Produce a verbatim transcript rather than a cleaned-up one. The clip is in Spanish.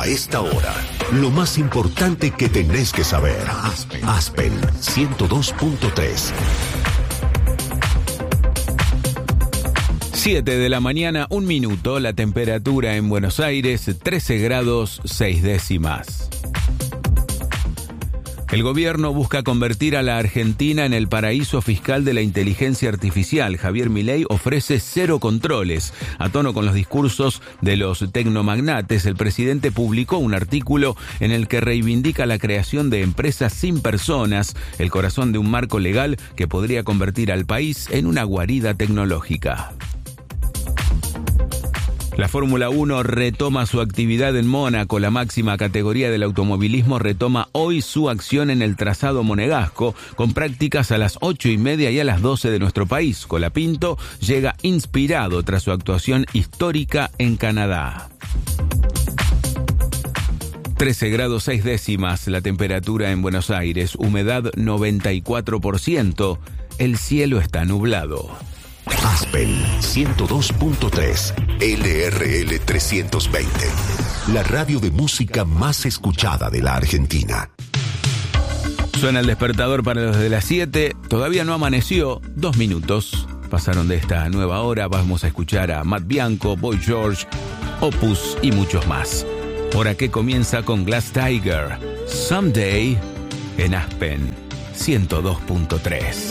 esta hora, lo más importante que tenés que saber. Aspen, Aspen ciento dos punto tres. siete de la mañana, un minuto, la temperatura en Buenos Aires, trece grados, seis décimas. El gobierno busca convertir a la Argentina en el paraíso fiscal de la inteligencia artificial. Javier Milei ofrece cero controles. A tono con los discursos de los tecnomagnates, el presidente publicó un artículo en el que reivindica la creación de empresas sin personas, el corazón de un marco legal que podría convertir al país en una guarida tecnológica. La Fórmula uno retoma su actividad en Mónaco. La máxima categoría del automovilismo retoma hoy su acción en el trazado monegasco, con prácticas a las ocho y media y a las doce de nuestro país. Colapinto llega inspirado tras su actuación histórica en Canadá. trece grados seis décimas la temperatura en Buenos Aires, humedad noventa y cuatro por ciento. El cielo está nublado. Aspen ciento dos punto tres, L R L trescientos veinte, la radio de música más escuchada de la Argentina. Suena el despertador para los de las siete, todavía no amaneció, dos minutos pasaron de esta nueva hora. Vamos a escuchar a Matt Bianco, Boy George, Opus y muchos más. Hora que comienza con Glass Tiger, Someday en Aspen ciento dos punto tres.